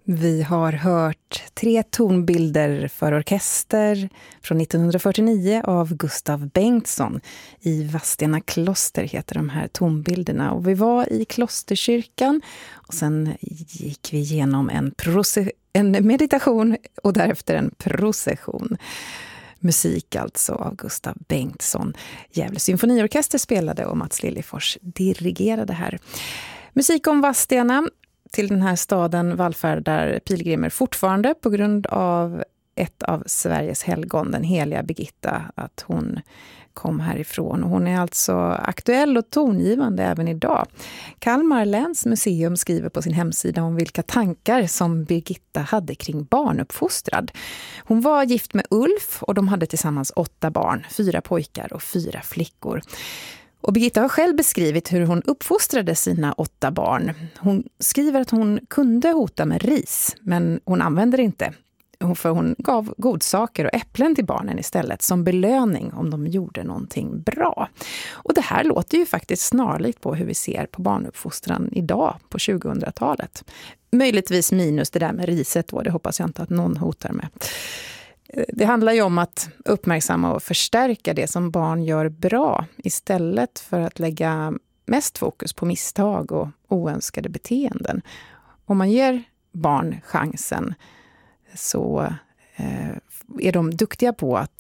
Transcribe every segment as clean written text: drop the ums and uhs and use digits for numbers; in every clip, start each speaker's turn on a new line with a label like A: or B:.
A: Vi har hört 3 tonbilder för orkester från 1949 av Gustav Bengtsson. I Vadstena kloster heter de här tonbilderna. Och vi var i klosterkyrkan och sen gick vi igenom en meditation och därefter en procession. Musik alltså av Gustav Bengtsson. Gävle symfoniorkester spelade och Mats Liljefors dirigerade här. Musik om Vadstena. Till den här staden vallfärdar pilgrimer fortfarande på grund av ett av Sveriges helgon, den heliga Birgitta, att hon kom härifrån. Hon är alltså aktuell och tongivande även idag. Kalmar läns museum skriver på sin hemsida om vilka tankar som Birgitta hade kring barnuppfostrad. Hon var gift med Ulf och de hade tillsammans 8 barn, 4 pojkar och 4 flickor. Och Birgitta har själv beskrivit hur hon uppfostrade sina 8 barn. Hon skriver att hon kunde hota med ris, men hon använde det inte. För hon gav godsaker och äpplen till barnen istället som belöning om de gjorde någonting bra. Och det här låter ju faktiskt snarlikt på hur vi ser på barnuppfostran idag på 2000-talet. Möjligtvis minus det där med riset då, det hoppas jag inte att någon hotar med. Det handlar ju om att uppmärksamma och förstärka det som barn gör bra istället för att lägga mest fokus på misstag och oönskade beteenden. Om man ger barn chansen så är de duktiga på att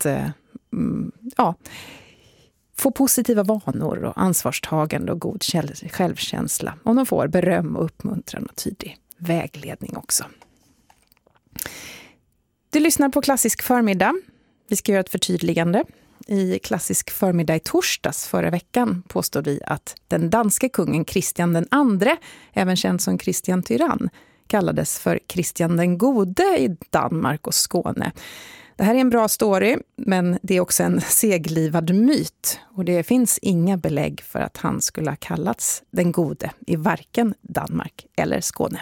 A: få positiva vanor och ansvarstagande och god självkänsla. Om de får beröm och uppmuntran och tydlig vägledning också. Du lyssnar på Klassisk förmiddag. Vi ska göra ett förtydligande. I Klassisk förmiddag i torsdags förra veckan påstod vi att den danska kungen Kristian den andre, även känd som Kristian Tyrann, kallades för Kristian den gode i Danmark och Skåne. Det här är en bra story, men det är också en seglivad myt. Och det finns inga belägg för att han skulle ha kallats den gode i varken Danmark eller Skåne.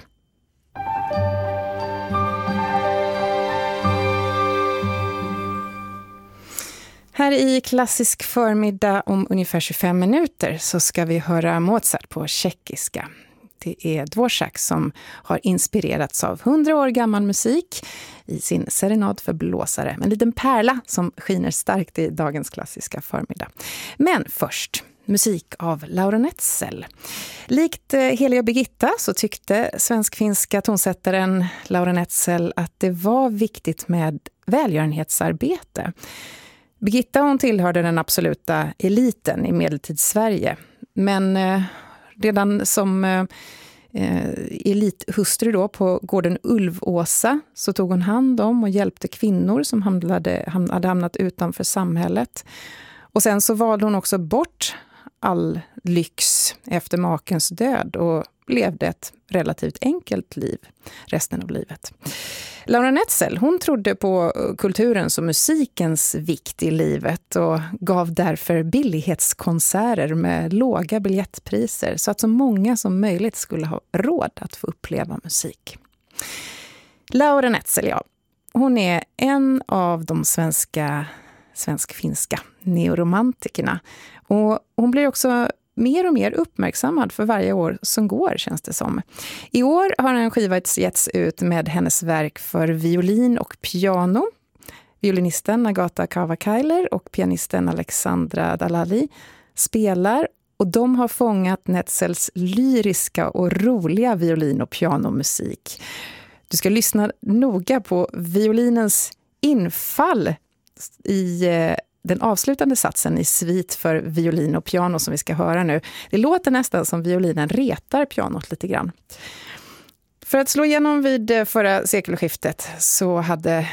A: Här i Klassisk förmiddag om ungefär 25 minuter så ska vi höra Mozart på tjeckiska. Det är Dvořák som har inspirerats av 100 år gammal musik i sin serenad för blåsare. En liten pärla som skiner starkt i dagens klassiska förmiddag. Men först, musik av Laura Netzel. Likt Heliga Birgitta så tyckte svensk-finska tonsättaren Laura Netzel att det var viktigt med välgörenhetsarbete. Birgitta hon tillhörde den absoluta eliten i medeltidssverige. Men redan som elithustru då på gården Ulvåsa så tog hon hand om och hjälpte kvinnor som hade hamnat utanför samhället. Och sen så valde hon också bort all lyx efter makens död och levde ett relativt enkelt liv resten av livet. Laura Netzel, hon trodde på kulturens och musikens vikt i livet och gav därför billighetskonserter med låga biljettpriser så att så många som möjligt skulle ha råd att få uppleva musik. Laura Netzel, ja, hon är en av de svensk-finska neoromantikerna och hon blir också mer och mer uppmärksammad för varje år som går, känns det som. I år har en skiva getts ut med hennes verk för violin och piano. Violinisten Agata Kavakailer och pianisten Alexandra Dalali spelar och de har fångat Netzels lyriska och roliga violin- och pianomusik. Du ska lyssna noga på violinens infall i den avslutande satsen i svit för violin och piano som vi ska höra nu. Det låter nästan som violinen retar pianot lite grann. För att slå igenom vid förra sekelskiftet så hade